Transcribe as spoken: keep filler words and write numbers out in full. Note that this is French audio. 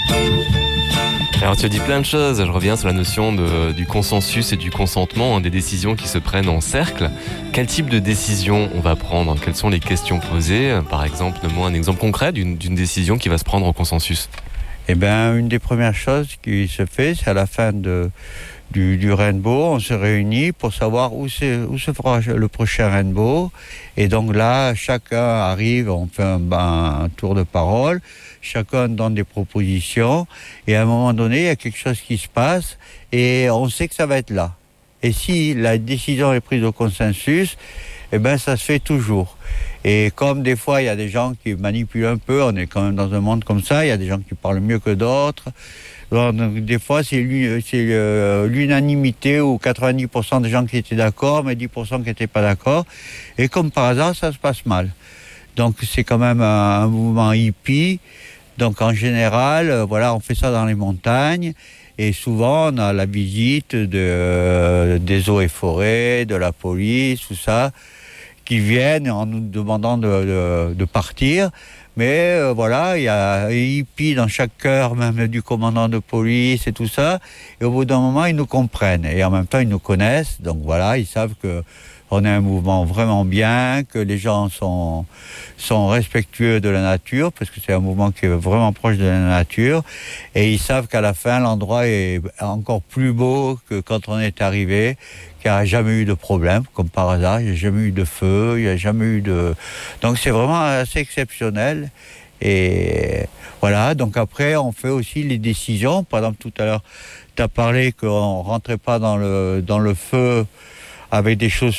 Alors tu as dit plein de choses, je reviens sur la notion de, du consensus et du consentement, hein, des décisions qui se prennent en cercle. Quel type de décision on va prendre? Quelles sont les questions posées? Par exemple, donne-moi un exemple concret d'une, d'une décision qui va se prendre en consensus. Eh bien, une des premières choses qui se fait, c'est à la fin de, du, du rainbow, on se réunit pour savoir où, c'est, où se fera le prochain rainbow. Et donc là, chacun arrive, on fait un, ben, un tour de parole, chacun donne des propositions, et à un moment donné, il y a quelque chose qui se passe, et on sait que ça va être là. Et si la décision est prise au consensus, eh ben, ça se fait toujours. Et comme des fois, il y a des gens qui manipulent un peu, on est quand même dans un monde comme ça, il y a des gens qui parlent mieux que d'autres. Donc, des fois, c'est, c'est euh, l'unanimité ou quatre-vingt-dix pour cent des gens qui étaient d'accord, mais dix pour cent qui n'étaient pas d'accord. Et comme par hasard, ça se passe mal. Donc, c'est quand même un, un mouvement hippie. Donc, en général, euh, voilà, on fait ça dans les montagnes. Et souvent, on a la visite de, euh, des eaux et forêts, de la police, tout ça, qui viennent en nous demandant de, de, de partir. Mais euh, voilà, il y a un hippie dans chaque cœur, même du commandant de police et tout ça. Et au bout d'un moment, ils nous comprennent. Et en même temps, ils nous connaissent. Donc voilà, ils savent que on est un mouvement vraiment bien, que les gens sont, sont respectueux de la nature, parce que c'est un mouvement qui est vraiment proche de la nature. Et ils savent qu'à la fin, l'endroit est encore plus beau que quand on est arrivé, qu'il n'y a jamais eu de problème, comme par hasard. Il n'y a jamais eu de feu, il n'y a jamais eu de... Donc c'est vraiment assez exceptionnel. Et voilà, donc après, on fait aussi les décisions. Par exemple, tout à l'heure, tu as parlé qu'on ne rentrait pas dans le, dans le feu avec des choses